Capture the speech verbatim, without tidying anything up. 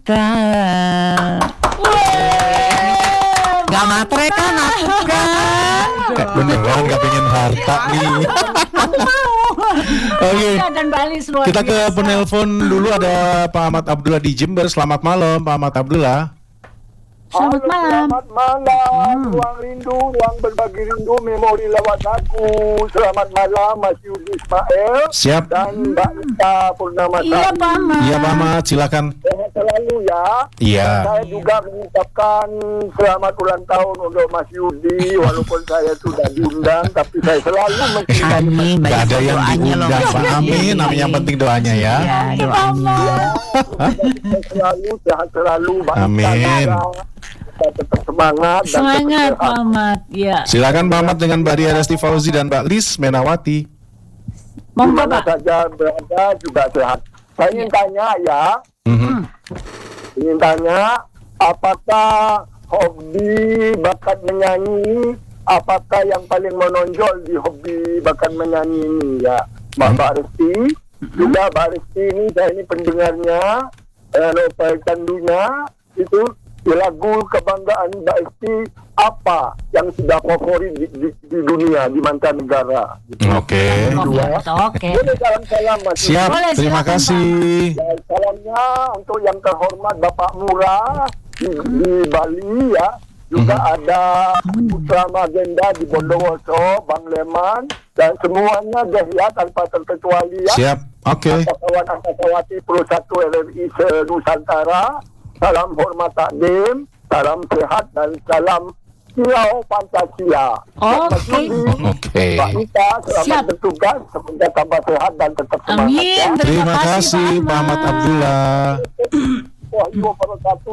harta. Gak matre kan aku kan? Eh, beneran gak pengen harta nih. Oke, kita ke penelpon dulu, ada Pak Ahmad Abdullah di Jember. Selamat malam Pak Ahmad Abdullah. Selamat Halo, malam. Selamat malam, Hmm. ruang rindu, ruang berbagi rindu, memori lewat lagu. Selamat malam, Mas Yudi Ismail Siap. dan Mbak Ita Purnama. Iya Pak Ahmad. Iya Pak Ahmad, silakan. Sehat selalu ya. Iya. Saya juga mengucapkan selamat ulang tahun untuk Mas Yudi, walaupun saya sudah diundang, tapi saya selalu mencintai Amin. Gak ada yang doanya loh. diundang Pak Amin. Namanya yang penting doanya ya. Ya, doanya. Saya selalu sehat selalu. Mbak Ita Amin. juga kita tetap semangat dan Semangat tetap Pak sehat. Ahmad. Ya. Silakan Pak Ahmad dengan Mbak Ria Resti Fauzi dan Mbak Lis Menawati. Monggo Dimana Pak. saja berada juga sehat. Saya ingin tanya ya, Mhm. ingin tanya, apakah hobi bakat menyanyi, apakah yang paling menonjol di hobi bakat menyanyi ini ya, Mbak Mbak Resti, juga Mbak Resti ini, saya ini pendengarnya, eh, Lopai Candunya, itu di lagu kebanggaan Mbak Resti apa yang sudah favorit di, di, di dunia, di mancanegara. Gitu. Oke. Dua. Oke. Boleh salam-salam Mas Yudi. Siap. Boleh, Terima silakan, kasih. Dan salamnya untuk yang terhormat Bapak Murah di, di Bali ya. Juga ada Putra Magenda di Bondowoso, Bang Leman, dan semuanya deh ya tanpa terkecuali ya. Siap. Oke. Kawan Angkatawati Pro satu L R I se-Nusantara. Salam hormat takdim, salam sehat dan salam silau Pancasila. Oke. Oke. Mbak Ita, selamat Siap. bertugas, semoga tambah sehat dan tetap semangat Amin. ya. Terima kasih Pak Ahmad Abdullah. Wah, ibu baru satu